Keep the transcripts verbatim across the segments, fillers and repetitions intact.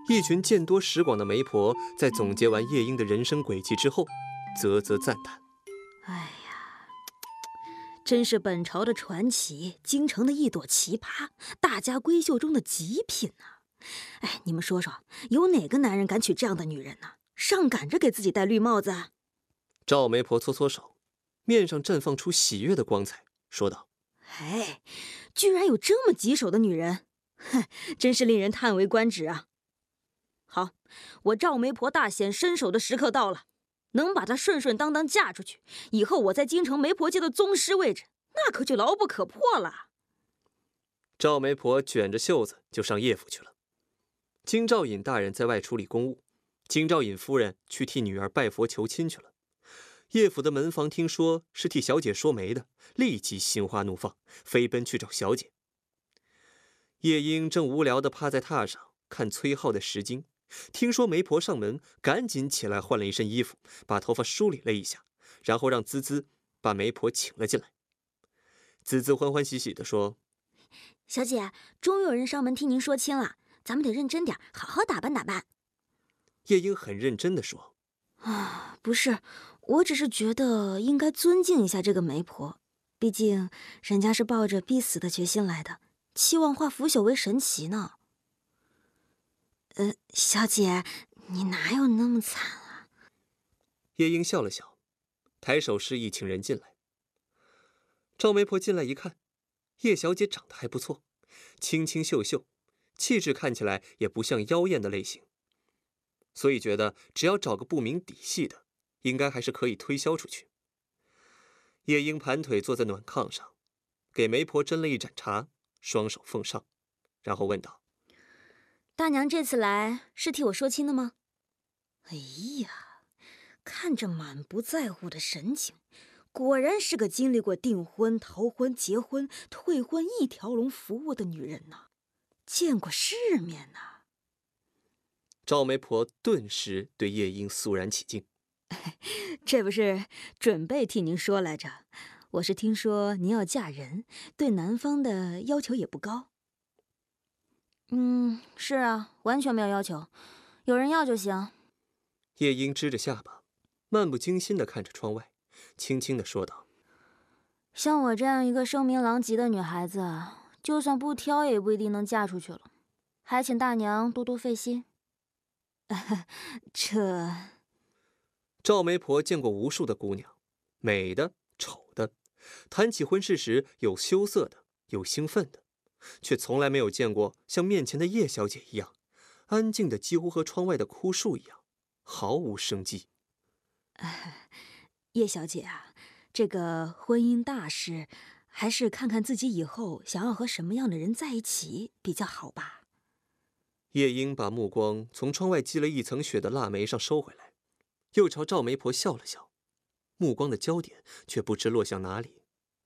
一群见多识广的媒婆在总结完夜莺的人生轨迹之后，啧啧赞叹：“ 哎呀，真是本朝的传奇，京城的一朵奇葩，大家闺秀中的极品啊！哎，你们说说，有哪个男人敢娶这样的女人呢？上赶着给自己戴绿帽子啊！” 赵媒婆搓搓手，面上绽放出喜悦的光彩，说道：“ 哎，居然有这么棘手的女人，哼，真是令人叹为观止啊！好，我赵媒婆大显身手的时刻到了，能把她顺顺当当嫁出去，以后我在京城媒婆界的宗师位置，那可就牢不可破了。” 赵媒婆卷着袖子就上叶府去了。京兆尹大人在外处理公务，京兆尹夫人去替女儿拜佛求亲去了。叶府的门房听说是替小姐说媒的，立即心花怒放，飞奔去找小姐。夜莺正无聊地趴在榻上看崔浩的石经，听说媒婆上门，赶紧起来换了一身衣服，把头发梳理了一下，然后让滋滋把媒婆请了进来。滋滋欢欢喜喜地说：“ 小姐，终于有人上门替您说亲了，咱们得认真点，好好打扮打扮。” 夜莺很认真地说：“ 啊，不是，我只是觉得应该尊敬一下这个媒婆，毕竟人家是抱着必死的决心来的，期望化腐朽为神奇呢。”呃，小姐，你哪有那么惨啊？ 夜莺笑了笑，抬手示意请人进来。赵媒婆进来一看，叶小姐长得还不错，清清秀秀，气质看起来也不像妖艳的类型，所以觉得只要找个不明底细的，应该还是可以推销出去。夜莺盘腿坐在暖炕上，给媒婆斟了一盏茶，双手奉上，然后问道：“ 大娘这次来是替我说亲的吗？”哎呀，看着满不在乎的神情，果然是个经历过订婚、逃婚、结婚、退婚一条龙服务的女人呐，见过世面呐。 赵媒婆顿时对夜莺肃然起敬：“ 这不是准备替您说来着，我是听说您要嫁人，对男方的要求也不高。”“嗯，是啊，完全没有要求，有人要就行。” 夜莺支着下巴，漫不经心地看着窗外，轻轻地说道：“ 像我这样一个声名狼藉的女孩子，就算不挑也不一定能嫁出去了，还请大娘多多费心。”这…… 赵媒婆见过无数的姑娘，美的、丑的，谈起婚事时有羞涩的，有兴奋的，却从来没有见过像面前的叶小姐一样，安静的几乎和窗外的枯树一样，毫无生机。 叶小姐啊，这个婚姻大事，还是看看自己以后想要和什么样的人在一起比较好吧。 夜莺把目光从窗外积了一层雪的腊梅上收回来，又朝赵媒婆笑了笑，目光的焦点却不知落向哪里。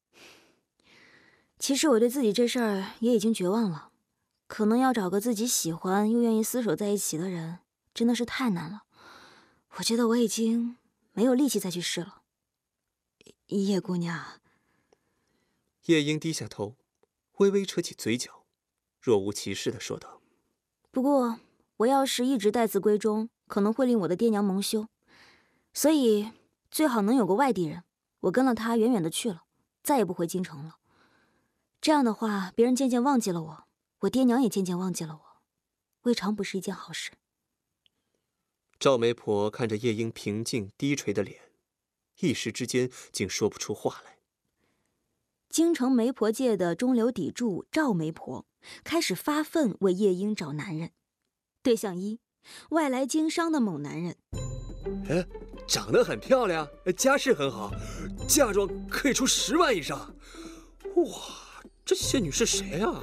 其实我对自己这事儿也已经绝望了，可能要找个自己喜欢又愿意厮守在一起的人，真的是太难了。我觉得我已经没有力气再去试了。叶姑娘。 夜莺低下头，微微扯起嘴角，若无其事地说道：“ 不过我要是一直待字闺中，可能会令我的爹娘蒙羞，所以最好能有个外地人，我跟了他远远的去了，再也不回京城了。这样的话，别人渐渐忘记了我，我爹娘也渐渐忘记了我，未尝不是一件好事。” 赵媒婆看着夜莺平静低垂的脸，一时之间竟说不出话来。 京城媒婆界的中流砥柱赵媒婆开始发奋为夜莺找男人。对象一，外来经商的某男人。 哎，长得很漂亮，家世很好，嫁妆可以出十万以上。哇，这仙女是谁啊？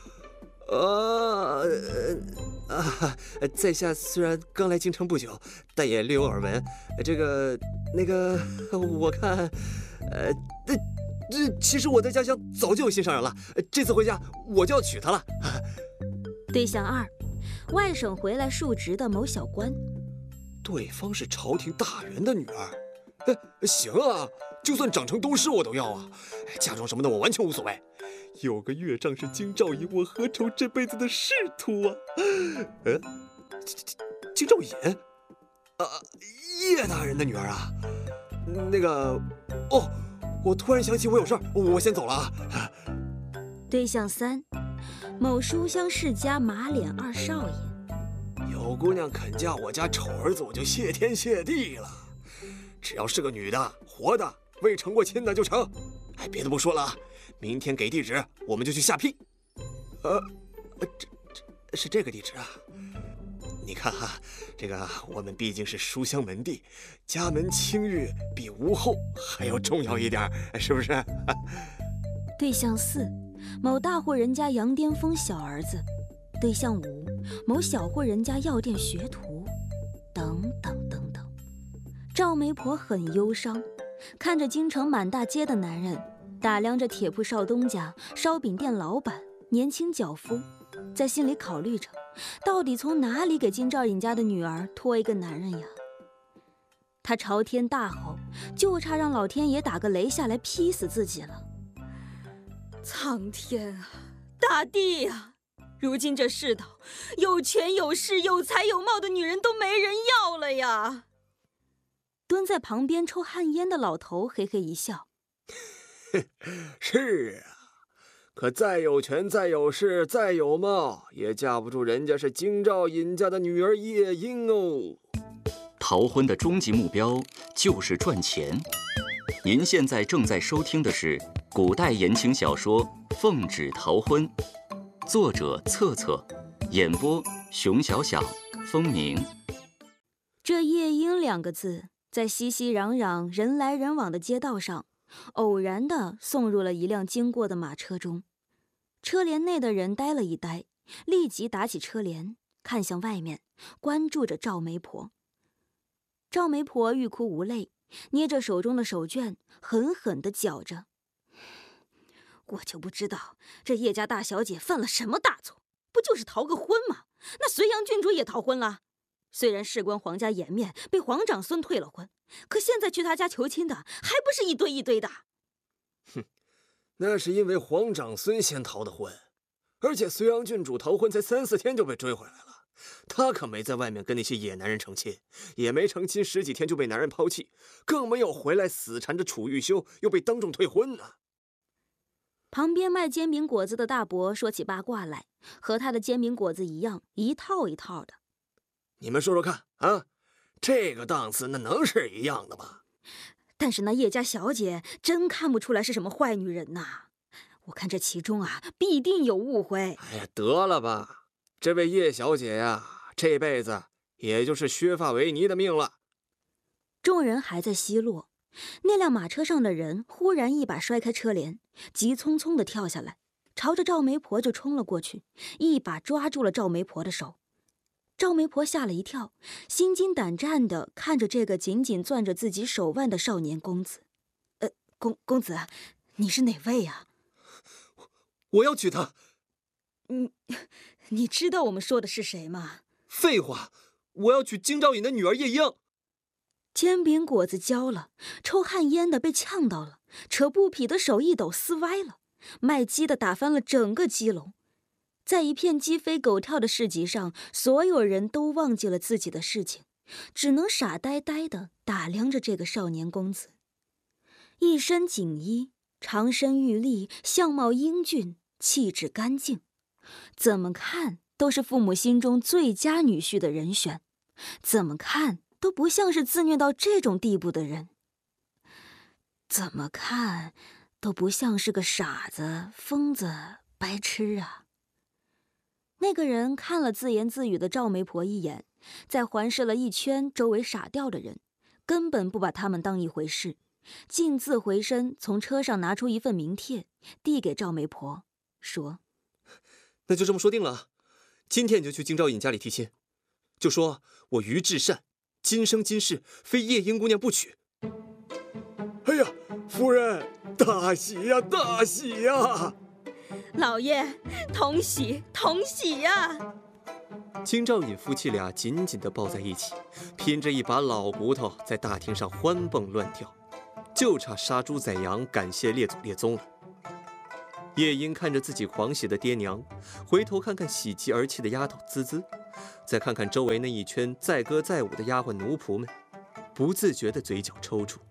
呃啊，在下虽然刚来京城不久，但也略有耳闻。这个那个，我看，呃，这这其实我在家乡早就有心上人了，这次回家我就要娶她了。 对象二，外省回来述职的某小官。 对方是朝廷大员的女儿。哎，行啊，就算长成东施我都要啊，嫁妆什么的我完全无所谓。有个岳丈是京兆尹，我何愁这辈子的仕途啊？嗯， 金兆尹，啊，叶大人的女儿啊。那个，哦，我突然想起我有事儿，我先走了啊。 对象三，某书香世家马脸二少爷。 有姑娘肯嫁我家丑儿子，我就谢天谢地了。只要是个女的，活的，未成过亲的就成。哎，别的不说了啊，明天给地址，我们就去下聘。呃，这这是这个地址啊。你看哈、啊，这个我们毕竟是书香门第，家门清誉比无后还要重要一点，是不是？ 对象四，某大户人家杨巅峰小儿子。对象五，某小户人家药店学徒。等等等等。赵媒婆很忧伤，看着京城满大街的男人，打量着铁铺少东家、烧饼店老板、年轻脚夫，在心里考虑着，到底从哪里给金兆尹家的女儿托一个男人呀？他朝天大吼，就差让老天爷打个雷下来劈死自己了。 苍天啊，大地啊！如今这世道，有权有势、有才有貌的女人都没人要了呀！ 蹲在旁边抽旱烟的老头嘿嘿一笑：“ 是啊，可再有权、再有势、再有貌，也架不住人家是京兆尹家的女儿夜莺哦。” 逃婚的终极目标就是赚钱。您现在正在收听的是古代言情小说《奉旨逃婚》，作者策策，演播熊小小、风鸣。 这夜莺两个字，在熙熙攘攘、人来人往的街道上，偶然地送入了一辆经过的马车中。车帘内的人呆了一呆，立即打起车帘，看向外面，关注着赵媒婆。赵媒婆欲哭无泪，捏着手中的手绢，狠狠地搅着。 我就不知道这叶家大小姐犯了什么大错，不就是逃个婚吗？那隋阳郡主也逃婚了，虽然事关皇家颜面，被皇长孙退了婚，可现在去他家求亲的还不是一堆一堆的。 哼，那是因为皇长孙先逃的婚，而且隋阳郡主逃婚才三四天就被追回来了。他可没在外面跟那些野男人成亲，也没成亲十几天就被男人抛弃，更没有回来死缠着楚玉修，又被当众退婚呢。 旁边卖煎饼果子的大伯说起八卦来，和他的煎饼果子一样，一套一套的。 你们说说看啊，这个档次那能是一样的吗？ 但是那叶家小姐真看不出来是什么坏女人呐，我看这其中啊必定有误会。 哎呀，得了吧。这位叶小姐呀，这辈子也就是削发为尼的命了。 众人还在奚落，那辆马车上的人忽然一把摔开车帘，急匆匆地跳下来，朝着赵媒婆就冲了过去，一把抓住了赵媒婆的手。赵媒婆吓了一跳，心惊胆战地看着这个紧紧攥着自己手腕的少年公子。 呃，公公子，你是哪位呀？ 我我要娶她。 你你知道我们说的是谁吗？ 废话，我要娶京兆尹的女儿夜莺。 煎饼果子焦了，抽旱烟的被呛到了，扯布匹的手一抖撕歪了，卖鸡的打翻了整个鸡笼。在一片鸡飞狗跳的市集上，所有人都忘记了自己的事情，只能傻呆呆地打量着这个少年公子。一身锦衣，长身玉立，相貌英俊，气质干净，怎么看都是父母心中最佳女婿的人选，怎么看都不像是自虐到这种地步的人，怎么看都不像是个傻子、疯子、白痴啊。那个人看了自言自语的赵媒婆一眼，再环视了一圈周围傻掉的人，根本不把他们当一回事，径自回身从车上拿出一份名帖，递给赵媒婆，说：“ 那就这么说定了，今天你就去京兆尹家里提亲，就说我于至善，今生今世非夜莺姑娘不娶。”哎呀，夫人，大喜呀，大喜呀！ 老爷，同喜同喜呀！ 京兆尹夫妻俩紧紧地抱在一起，拼着一把老骨头在大厅上欢蹦乱跳，就差杀猪宰羊感谢列祖列宗了。夜莺看着自己狂喜的爹娘，回头看看喜极而泣的丫头滋滋， 再看看周围那一圈载歌载舞的丫鬟奴仆们，不自觉的嘴角抽搐。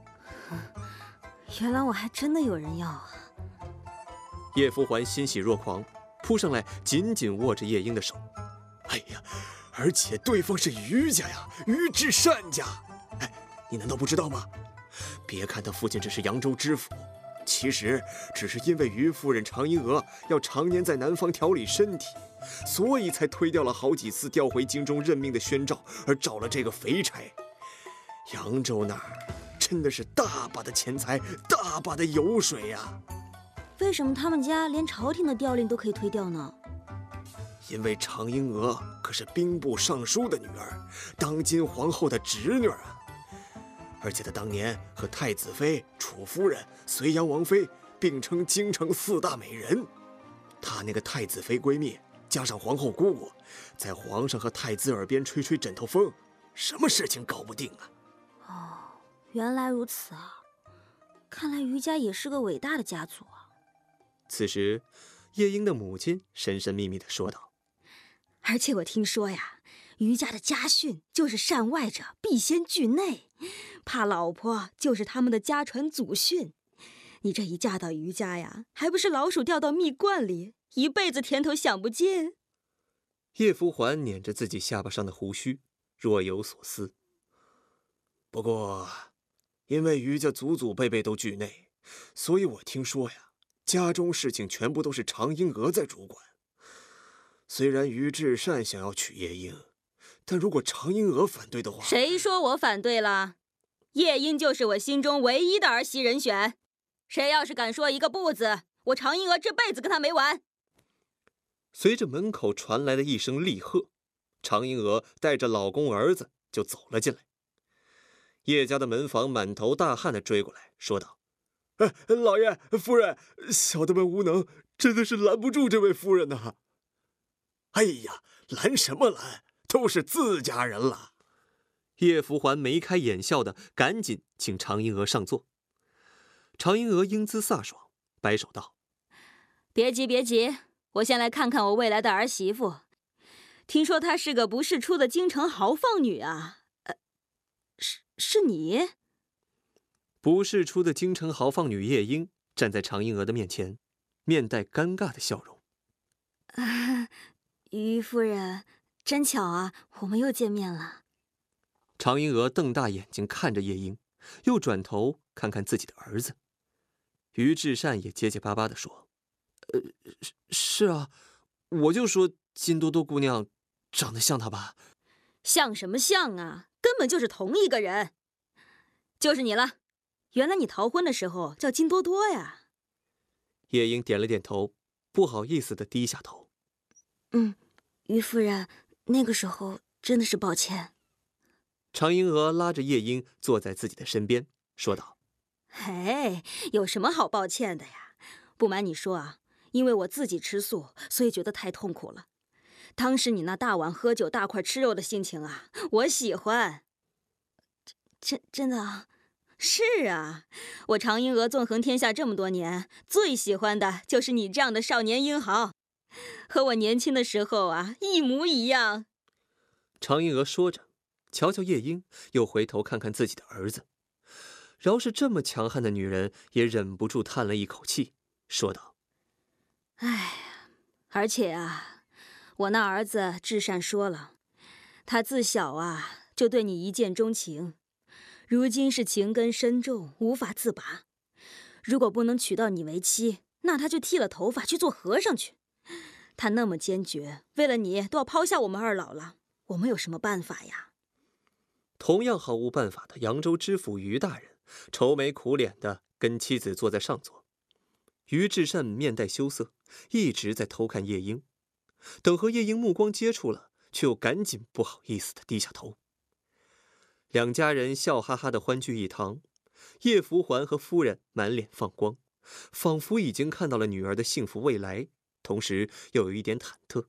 原来我还真的有人要啊！ 叶福环欣喜若狂，扑上来紧紧握着夜莺的手。 哎呀，而且对方是于家呀，于至善家。哎，你难道不知道吗？别看他父亲只是扬州知府，其实只是因为于夫人常银娥要常年在南方调理身体，所以才推掉了好几次调回京中任命的宣诏，而找了这个肥差。扬州那儿真的是大把的钱财，大把的油水呀。 为什么他们家连朝廷的调令都可以推掉呢？ 因为常银娥可是兵部尚书的女儿，当今皇后的侄女啊。而且她当年和太子妃、楚夫人、隋阳王妃并称京城四大美人。她那个太子妃闺蜜加上皇后姑姑，在皇上和太子耳边吹吹枕头风，什么事情搞不定啊？ 哦，原来如此啊！看来于家也是个伟大的家族啊。 此时，夜莺的母亲神神秘秘地说道：“ 而且我听说呀，于家的家训就是善外者必先惧内，怕老婆就是他们的家传祖训。你这一嫁到于家呀，还不是老鼠掉到蜜罐里，一辈子甜头享不尽？” 叶福环捻着自己下巴上的胡须，若有所思。 不过，因为于家祖祖辈辈都惧内，所以我听说呀，家中事情全部都是常银娥在主管。虽然于至善想要娶夜莺，但如果常银娥反对的话， 谁说我反对了？夜莺就是我心中唯一的儿媳人选。谁要是敢说一个不字，我常银娥这辈子跟他没完。 随着门口传来的一声厉喝，常银娥带着老公儿子就走了进来。叶家的门房满头大汗地追过来，说道：“ 哎，老爷夫人，小的们无能，真的是拦不住这位夫人呐。”“哎呀，拦什么拦？都是自家人了。” 叶福环眉开眼笑的赶紧请常银娥上座。常银娥英姿飒爽，摆手道：“ 别急别急，我先来看看我未来的儿媳妇。听说她是个不世出的京城豪放女啊。呃，是是你？” 不世出的京城豪放女夜莺站在常银娥的面前，面带尴尬的笑容。 啊，于夫人，真巧啊，我们又见面了。 常银娥瞪大眼睛看着夜莺，又转头看看自己的儿子。于至善也结结巴巴地说：“呃，是啊，我就说金多多姑娘长得像她吧。”“ 像什么像啊，根本就是同一个人。就是你了，原来你逃婚的时候叫金多多呀。” 夜莺点了点头，不好意思地低下头。 “嗯，于夫人，那个时候真的是抱歉。” 常银娥拉着夜莺坐在自己的身边，说道：“ 嘿，有什么好抱歉的呀？不瞒你说啊，因为我自己吃素，所以觉得太痛苦了。当时你那大碗喝酒、大块吃肉的心情啊，我喜欢。”“ 真真的啊？”“ 是啊，我常银娥纵横天下这么多年，最喜欢的就是你这样的少年英豪，和我年轻的时候啊一模一样。” 常银娥说着，瞧瞧夜莺，又回头看看自己的儿子。饶是这么强悍的女人，也忍不住叹了一口气，说道：“ 哎，而且啊，我那儿子至善说了，他自小啊就对你一见钟情，如今是情根深重，无法自拔。如果不能娶到你为妻，那他就剃了头发去做和尚去。他那么坚决，为了你都要抛下我们二老了，我们有什么办法呀？” 同样毫无办法的扬州知府于大人愁眉苦脸的跟妻子坐在上座。于至善面带羞涩，一直在偷看夜莺，等和夜莺目光接触了，却又赶紧不好意思的低下头。两家人笑哈哈的欢聚一堂，叶福环和夫人满脸放光，仿佛已经看到了女儿的幸福未来，同时又有一点忐忑。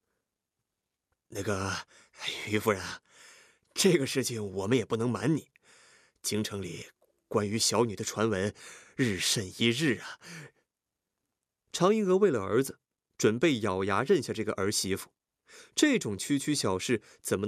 “那个于夫人啊，这个事情我们也不能瞒你，京城里关于小女的传闻日甚一日啊。” 常银娥为了儿子，准备咬牙认下这个儿媳妇， 这种区区小事怎么